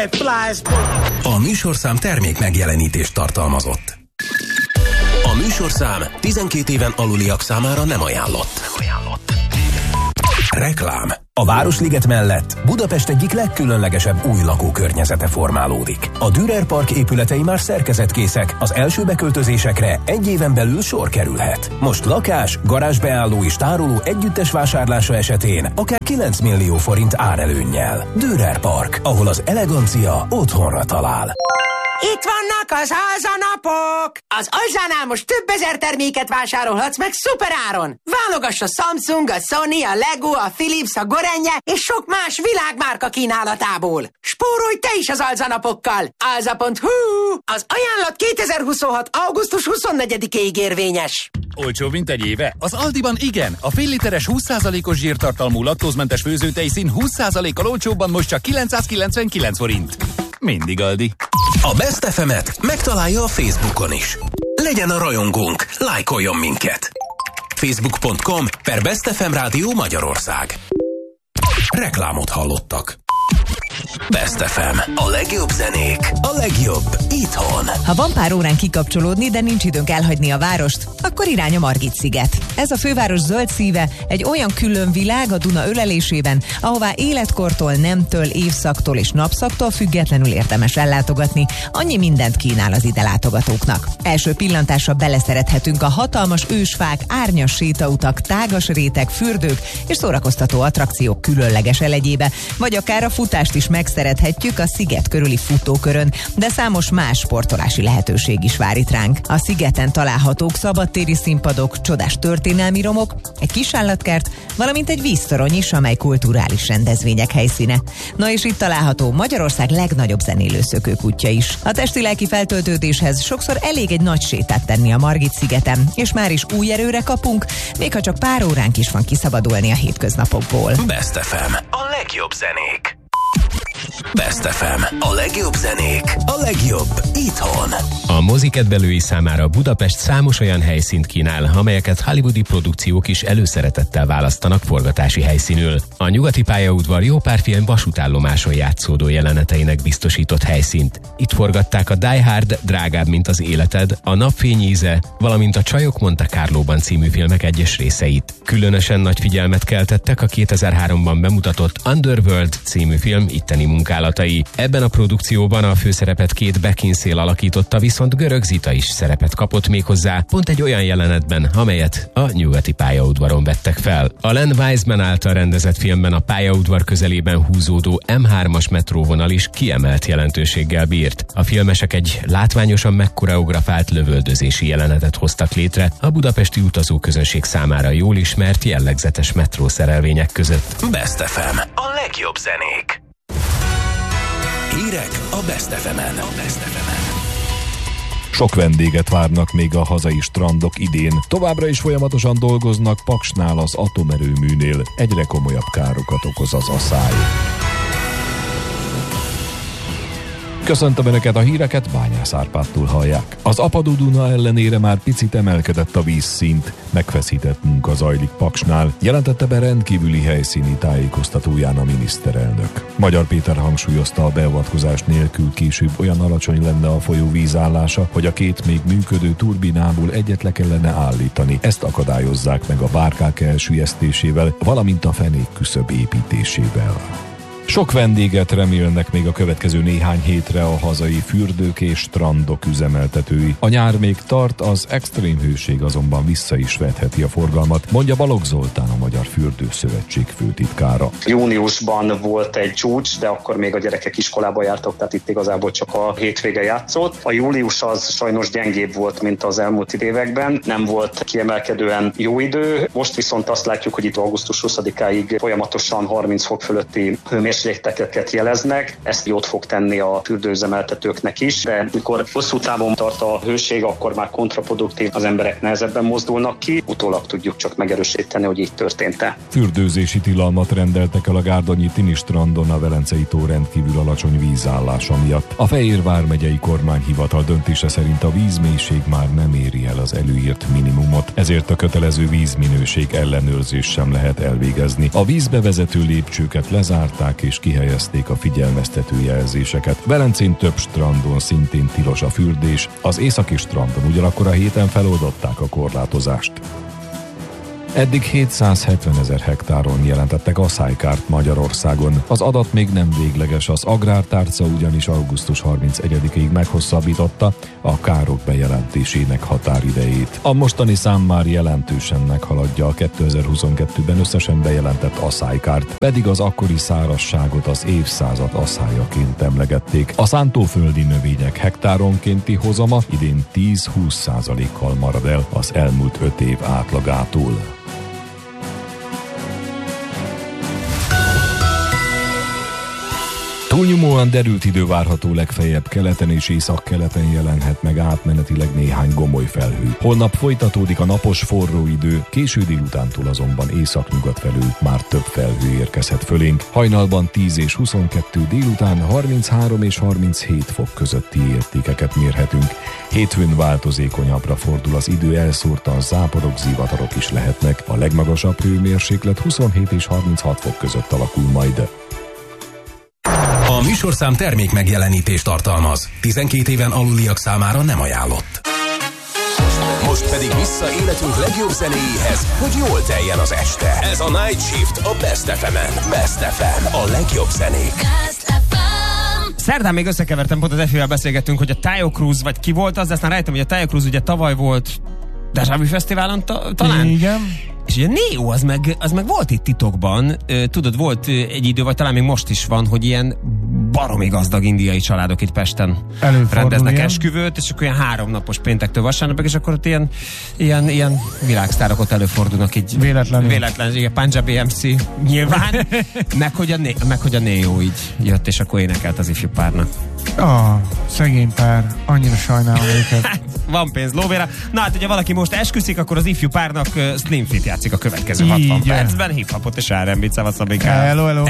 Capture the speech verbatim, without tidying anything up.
A műsorszám termék megjelenítést tartalmazott. A műsorszám tizenkét éven aluliak számára nem ajánlott. Nem ajánlott. Reklám. A Városliget mellett Budapest egyik legkülönlegesebb új lakókörnyezete formálódik. A Dürer Park épületei már szerkezetkészek, az első beköltözésekre egy éven belül sor kerülhet. Most lakás, garázsbeálló és tároló együttes vásárlása esetén akár kilenc millió forint árelőnnyel. Dürer Park, ahol az elegancia otthonra talál. Itt vannak az Alza-napok! Az Alzánál most több ezer terméket vásárolhatsz meg szuperáron! Válogass a Samsung, a Sony, a Lego, a Philips, a Gorenje és sok más világmárka kínálatából! Spórolj te is az Alza-napokkal! alza pont hu. Az ajánlat kétezer-huszonhat. augusztus huszonnegyedikéig érvényes. Olcsó, mint egy éve? Az Aldiban igen! A fél literes húsz százalékos zsírtartalmú laktózmentes főzőtejszín húsz százalékkal olcsóbban most csak kilencszázkilencvenkilenc forint. Mindig Aldi. A Best ef emet megtalálja a Facebookon is. Legyen a rajongónk, lájkoljon minket. facebook pont com per Best ef em Rádió Magyarország. Reklámot hallottak. Best ef em. A legjobb zenék, a legjobb itthon. Ha van pár órán kikapcsolódni, de nincs időnk elhagyni a várost, akkor irány a Margit-sziget. Ez a főváros zöld szíve, egy olyan külön világ a Duna ölelésében, ahová életkortól, nemtől, évszaktól és napszaktól függetlenül érdemes ellátogatni. Annyi mindent kínál az ide látogatóknak. Első pillantásra beleszerethetünk a hatalmas ősfák, árnyas sétautak, tágas rétek, fürdők és szórakoztató attrakciók különleges elegyébe, vagy akár a futást is megszerethetjük a sziget körüli futókörön, de számos más sportolási lehetőség is vár itt ránk. A szigeten találhatók szabadtéri színpadok, csodás történelmi romok, egy kisállatkert, valamint egy víztorony is, amely kulturális rendezvények helyszíne. Na és itt található Magyarország legnagyobb zenélőszökők útja is. A testi-lelki feltöltődéshez sokszor elég egy nagy sétát tenni a Margit-szigeten, és már is új erőre kapunk, még ha csak pár óránk is van kiszabadulni a hétköznapokból. Best ef em. A legjobb zenék. Best ef em. A legjobb zenék, a legjobb itthon. A mozikedvelői számára Budapest számos olyan helyszínt kínál, amelyeket hollywoodi produkciók is előszeretettel választanak forgatási helyszínül. A Nyugati pályaudvar jó pár film vasútállomáson játszódó jeleneteinek biztosított helyszínt. Itt forgatták a Die Hard, Drágább, mint az életed, a Napfény íze, valamint a Csajok Monte Carlóban című filmek egyes részeit. Különösen nagy figyelmet keltettek a kétezer-háromban bemutatott Underworld című film itteni munkálatai. Ebben a produkcióban a főszerepet Kate Beckinsale alakította, viszont Görög Zita is szerepet kapott, méghozzá pont egy olyan jelenetben, amelyet a Nyugati pályaudvaron vettek fel. A Len Wiseman által rendezett filmben a pályaudvar közelében húzódó em hármas metróvonal is kiemelt jelentőséggel bírt. A filmesek egy látványosan megkoreografált lövöldözési jelenetet hoztak létre a budapesti utazóközönség számára jól ismert jellegzetes metrószerelvények között. Best ef em. A legjobb zenék. Hírek a Best ef emen. A Best ef emen. Sok vendéget várnak még a hazai strandok idén. Továbbra is folyamatosan dolgoznak Paksnál, az atomerőműnél. Egyre komolyabb károkat okoz az aszály. Köszöntöm Önöket, a híreket Bányász Árpádtól hallják. Az apadó Duna ellenére már picit emelkedett a vízszint. Megfeszített munka zajlik Paksnál, jelentette be rendkívüli helyszíni tájékoztatóján a miniszterelnök. Magyar Péter hangsúlyozta, a beavatkozás nélkül később olyan alacsony lenne a folyó vízállása, hogy a két még működő turbinából egyet le kellene állítani. Ezt akadályozzák meg a bárkák elsüllyesztésével, valamint a fenék küszöb építésével. Sok vendéget remélnek még a következő néhány hétre a hazai fürdők és strandok üzemeltetői. A nyár még tart, az extrém hőség azonban vissza is vetheti a forgalmat, mondja Balogh Zoltán, a Magyar Fürdőszövetség főtitkára. Júniusban volt egy csúcs, de akkor még a gyerekek iskolába jártak, tehát itt igazából csak a hétvége játszott. A július az sajnos gyengébb volt, mint az elmúlt években, nem volt kiemelkedően jó idő. Most viszont azt látjuk, hogy itt augusztus huszadikáig folyamatosan harminc fok fölötti hőmérsékleteket jeleznek. Ezt jót fog tenni a fürdőüzemeltetőknek is, de mikor hosszú távon tart a hőség, akkor már kontraproduktív, az emberek nehezebben mozdulnak ki. Utólag tudjuk csak megerősíteni, hogy így történt-e. Fürdőzési tilalmat rendeltek el a gárdonyi Tini strandon a Velencei tó rendkívül alacsony vízállása miatt. A Fejér vármegyei kormányhivatal döntése szerint a vízmélység már nem éri el az előírt minimumot, ezért a kötelező vízminőség ellenőrzés sem lehet elvégezni. A vízbevezető lépcsőket lezárták, és és kihelyezték a figyelmeztető jelzéseket. Velencén több strandon szintén tilos a fürdés, az északi strandon ugyanakkor a héten feloldották a korlátozást. Eddig hétszázhetvenezer hektáron jelentettek aszálykárt Magyarországon. Az adat még nem végleges, az Agrártárca ugyanis augusztus harmincegyedikéig meghosszabbította a károk bejelentésének határidejét. A mostani szám már jelentősen meghaladja a kétezer-huszonkettőben összesen bejelentett aszálykárt, pedig az akkori szárazságot az évszázad aszályaként emlegették. A szántóföldi növények hektáronkénti hozama idén tíz-húsz százalékkal marad el az elmúlt öt év átlagától. Túlnyomóan derült idő várható legfeljebb keleten és északkeleten jelenhet meg átmenetileg néhány gomoly felhő. Holnap folytatódik a napos forró idő, késő délutántól azonban északnyugat felől már több felhő érkezhet fölénk. Hajnalban tíz és huszonkettő, délután harminchárom és harminchét fok közötti értékeket mérhetünk. Hétfőn változékonyabbra fordul az idő, elszórtan záporok, zivatarok is lehetnek. A legmagasabb hőmérséklet huszonhét és harminchat fok között alakul majd. A műsorszám termék megjelenítést tartalmaz. tizenkét éven aluliak számára nem ajánlott. Most pedig vissza életünk legjobb zenéjéhez, hogy jól teljen az este. Ez a Night Shift a Best ef emen. Best ef em, a legjobb zenék. Szerdán még összekevertem, pont az Efivel beszélgettünk, hogy a Taio Cruz, vagy ki volt az, de aztán rájöttem, hogy a Taio Cruz ugye tavaly volt Deja Vu Fesztiválon ta- talán? Igen. És ugye Neo, az meg, az meg volt itt titokban, tudod, volt egy idő, vagy talán még most is van, hogy ilyen baromi gazdag indiai családok itt Pesten rendeznek ilyen esküvőt, és akkor ilyen háromnapos péntektől vasárnapig, és akkor ott ilyen, ilyen, ilyen világsztárok ott előfordulnak így. Véletlenül. Véletlenül, igen, Punjabi em cé nyilván, meg, hogy a, meg hogy a Neo így jött, és akkor énekelt az ifjú párnak. Ah, szegény pár, annyira sajnálom őket. Hát, van pénz lóvéra. Na hát, ugye valaki most esküszik, akkor az ifjú párnak uh, Slim Fit játszik a következő Így, hatvan yeah. percben, hip-hopot és er end bét, szavasz a Hello, hello.